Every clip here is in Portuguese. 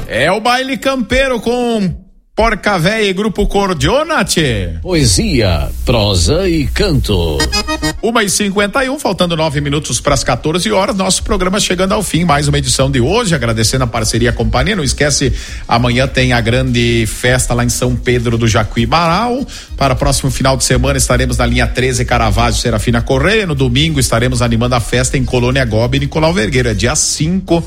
É o baile campeiro com Porca Véia e Grupo Cordiona, tchê. Poesia, prosa e canto. 1h51, faltando 9 minutos para as 14 horas. Nosso programa chegando ao fim. Mais uma edição de hoje. Agradecendo a parceria e a companhia. Não esquece, amanhã tem a grande festa lá em São Pedro do Jacuimaral. Para o próximo final de semana estaremos na linha 13 Caravaggio Serafina Correia. No domingo estaremos animando a festa em Colônia Gobi e Nicolau Vergueiro. É dia 5.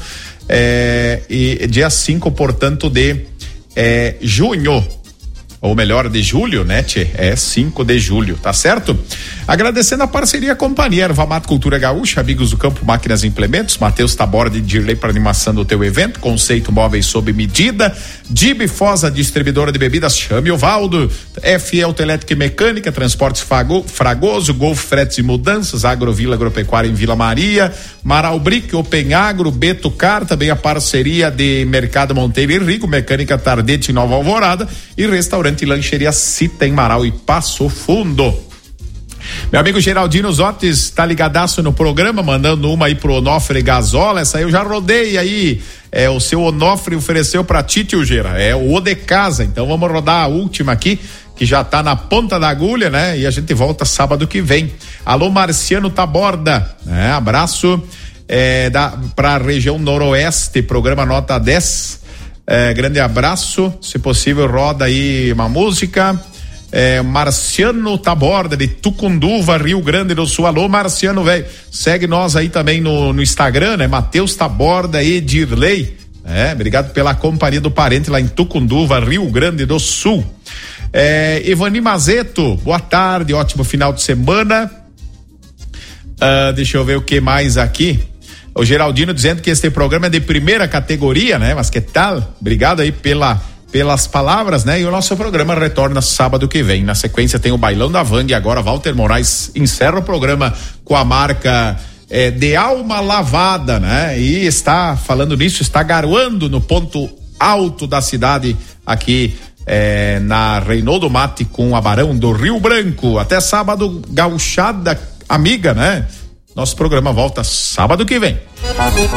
E dia 5, portanto, de junho, ou melhor, de julho, né, tchê? 5 de julho, tá certo? Agradecendo a parceria e a companhia, Ervamato Cultura Gaúcha, Amigos do Campo, Máquinas e Implementos, Matheus Taborda e Dirley para animação do teu evento, Conceito Móveis sob medida, Dibe Fosa, distribuidora de bebidas, chame o Valdo, FE Autoelétrica e Mecânica, Transportes Fragoso, Golf Fretes e Mudanças, Agrovila Agropecuária em Vila Maria, Maral Brick, Open Agro, Beto Car, também a parceria de Mercado Monteiro e Rico, Mecânica Tardete em Nova Alvorada e Restaurante e Lancheria Cita em Marau e Passo Fundo. Meu amigo Geraldino Zotes tá ligadaço no programa, mandando uma aí pro Onofre Gazola. Essa aí eu já rodei aí. O seu Onofre ofereceu pra ti, tio Gera. O O de casa. Então vamos rodar a última aqui, que já tá na ponta da agulha, né? E a gente volta sábado que vem. Alô, Marciano Taborda. Abraço pra região noroeste, programa nota 10. Grande abraço. Se possível, roda aí uma música. Marciano Taborda de Tucunduva, Rio Grande do Sul. Alô, Marciano, velho. Segue nós aí também no Instagram, né? Matheus Taborda e Dirley. Obrigado pela companhia do parente lá em Tucunduva, Rio Grande do Sul. Ivani Mazeto, boa tarde, ótimo final de semana. Deixa eu ver o que mais aqui. O Geraldino dizendo que este programa é de primeira categoria, né? Mas que tal? Obrigado aí pelas palavras, né? E o nosso programa retorna sábado que vem. Na sequência tem o Bailão da Vang e agora Walter Moraes encerra o programa com a marca de alma lavada, né? E está falando nisso, está garoando no ponto alto da cidade aqui na Reinaldo Mate com a Barão do Rio Branco. Até sábado, gauchada amiga, né? Nosso programa volta sábado que vem.